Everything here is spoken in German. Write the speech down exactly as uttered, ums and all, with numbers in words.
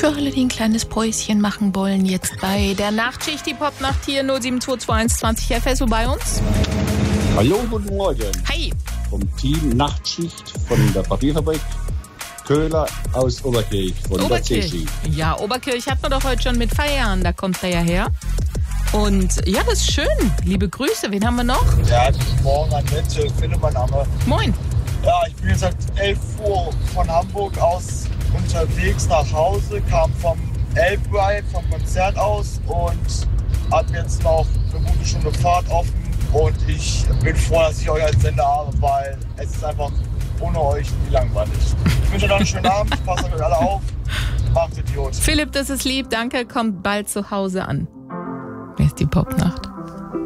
Für alle, die ein kleines Päuschen machen wollen, jetzt bei der Nachtschicht, die Popnacht hier null sieben zwei zwei eins zwanzig F S U bei uns. Hallo, guten Morgen. Hi. Vom Team Nachtschicht von der Papierfabrik Köhler aus Oberkirch von Oberkirch. der C C. Ja, Oberkirch hat man doch heute schon mit Feiern, da kommt er ja her. Und ja, das ist schön. Liebe Grüße, wen haben wir noch? Ja, guten Morgen, Annette, Philipp, mein Name. Moin. Ja, ich bin jetzt seit elf Uhr von Hamburg aus unterwegs nach Hause, kam vom Elbride, vom Konzert aus und hab jetzt noch eine gute Stunde Fahrt offen. Und ich bin froh, dass ich euch als Sender habe, weil es ist einfach ohne euch nie langweilig. Ich wünsche euch noch einen schönen Abend, passt auf euch alle auf, macht Idiot. Philipp, das ist lieb, danke, kommt bald zu Hause an. Wer ist die Popnacht?